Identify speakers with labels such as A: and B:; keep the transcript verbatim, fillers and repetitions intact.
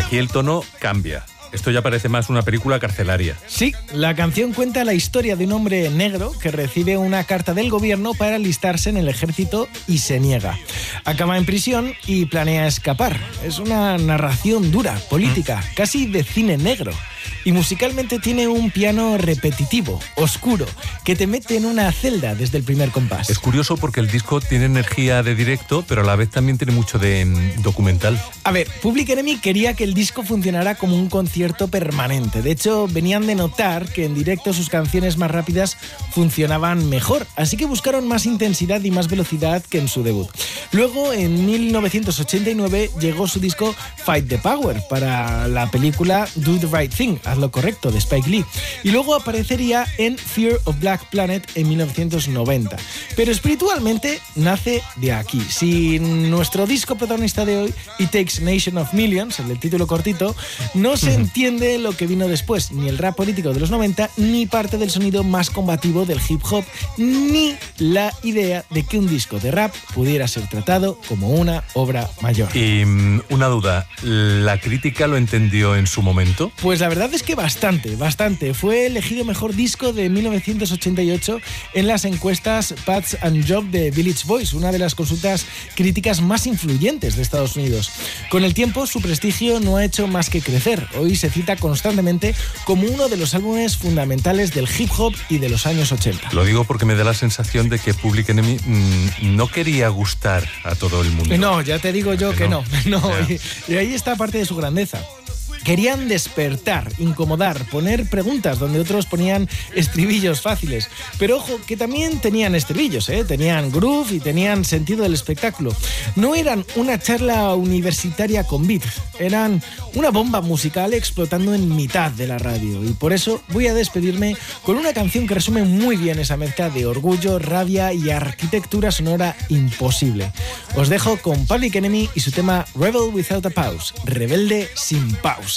A: aquí el tono cambia. Esto ya parece más una película carcelaria.
B: Sí, la canción cuenta la historia de un hombre negro que recibe una carta del gobierno para alistarse en el ejército y se niega. Acaba en prisión y planea escapar. Es una narración dura, política, mm. casi de cine negro. Y musicalmente tiene un piano repetitivo, oscuro, que te mete en una celda desde el primer compás.
A: Es curioso porque el disco tiene energía de directo, pero a la vez también tiene mucho de mm, documental.
B: A ver, Public Enemy quería que el disco funcionara como un concierto permanente. De hecho, venían de notar que en directo sus canciones más rápidas funcionaban mejor, así que buscaron más intensidad y más velocidad que en su debut. Luego, en mil novecientos ochenta y nueve, llegó su disco Fight the Power para la película Do the Right Thing, Haz lo correcto, de Spike Lee. Y luego aparecería en Fear of Black Planet en mil novecientos noventa. Pero espiritualmente nace de aquí. Si nuestro disco protagonista de hoy, It Takes a Nation of Millions, el del título cortito, no se uh-huh. entiende lo que vino después, ni el rap político de los noventa, ni parte del sonido más combativo del hip hop, ni la idea de que un disco de rap pudiera ser tratado como una obra mayor.
A: Y um, una duda, ¿la crítica lo entendió en su momento?
B: Pues la verdad es que bastante, bastante. Fue elegido mejor disco de mil novecientos ochenta y ocho en las encuestas Pats and Job de Village Voice, una de las consultas críticas más influyentes de Estados Unidos. Con el tiempo, su prestigio no ha hecho más que crecer. Hoy se cita constantemente como uno de los álbumes fundamentales del hip hop y de los años ochenta.
A: Lo digo porque me da la sensación de que Public Enemy mmm, no quería gustar a todo el mundo.
B: No, ya te digo yo que, que no. no. no. Y, y ahí está parte de su grandeza. Querían despertar, incomodar, poner preguntas donde otros ponían estribillos fáciles. Pero ojo, que también tenían estribillos, ¿eh? Tenían groove y tenían sentido del espectáculo. No eran una charla universitaria con beat, eran una bomba musical explotando en mitad de la radio. Y por eso voy a despedirme con una canción que resume muy bien esa mezcla de orgullo, rabia y arquitectura sonora imposible. Os dejo con Public Enemy y su tema Rebel Without a Pause, rebelde sin pausa.